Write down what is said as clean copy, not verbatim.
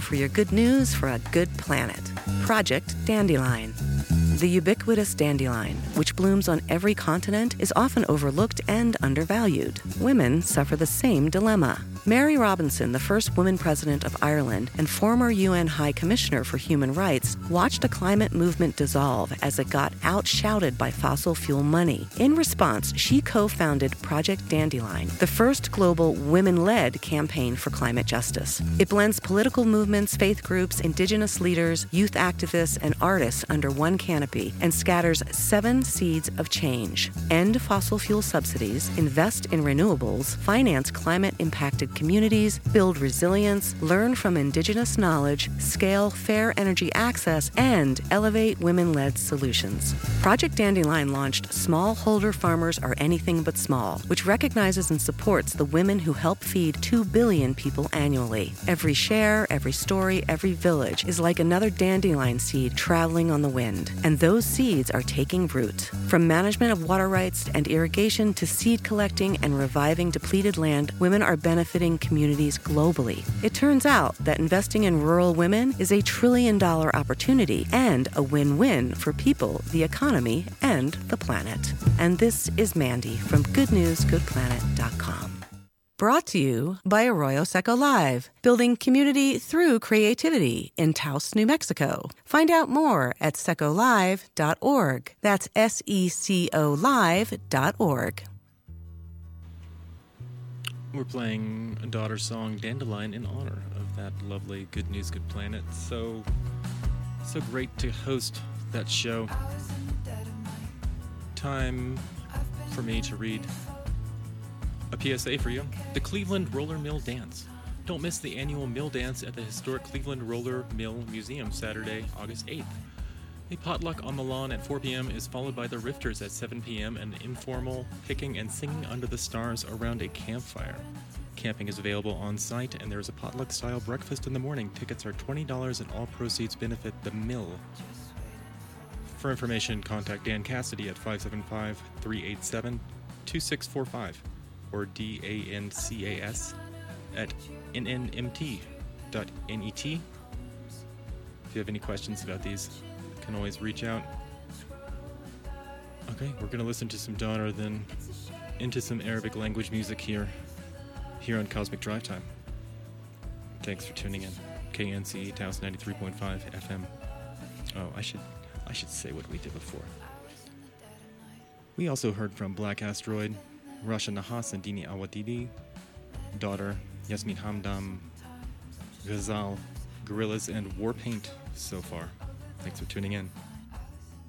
for your good news for a good planet. Project Dandelion. The ubiquitous dandelion, which blooms on every continent, is often overlooked and undervalued. Women suffer the same dilemma. Mary Robinson, the first woman president of Ireland and former UN High Commissioner for Human Rights, watched a climate movement dissolve as it got outshouted by fossil fuel money. In response, she co-founded Project Dandelion, the first global women-led campaign for climate justice. It blends political movements, faith groups, indigenous leaders, youth activists, and artists under one canopy and scatters 7 seeds of change. End fossil fuel subsidies, invest in renewables, finance climate-impacted communities, build resilience, learn from indigenous knowledge, scale fair energy access, and elevate women-led solutions. Project Dandelion launched Smallholder Farmers Are Anything But Small, which recognizes and supports the women who help feed 2 billion people annually. Every share, every story, every village is like another dandelion seed traveling on the wind, and those seeds are taking root. From management of water rights and irrigation to seed collecting and reviving depleted land, women are benefiting communities globally. It turns out that investing in rural women is a $1 trillion opportunity and a win-win for people, the economy, and the planet. And this is Mandy from GoodNewsGoodPlanet.com. Brought to you by Arroyo Seco Live, building community through creativity in Taos, New Mexico. Find out more at secolive.org. That's SECOLive.org. We're playing a daughter song, Dandelion, in honor of that lovely Good News, Good Planet. So great to host that show. Time for me to read a PSA for you. The Cleveland Roller Mill Dance. Don't miss the annual mill dance at the historic Cleveland Roller Mill Museum, Saturday, August 8th. A potluck on the lawn at 4 p.m. is followed by the Rifters at 7 p.m. and informal picking and singing under the stars around a campfire. Camping is available on site, and there is a potluck-style breakfast in the morning. Tickets are $20 and all proceeds benefit the mill. For information, contact Dan Cassidy at 575-387-2645 or DANCAS at nnmt.net. If you have any questions about these, can always reach out. Okay, we're gonna listen to some Donner, then into some Arabic language music here on Cosmic Drive Time. Thanks for tuning in. KNCE Taos 93.5 FM. Oh, I should say what we did before. We also heard from Black Asteroid, Rasha Nahas and Dini Awadidi, Daughter, Yasmin Hamdam, Ghazal, Gorillas, and Warpaint so far. Thanks for tuning in.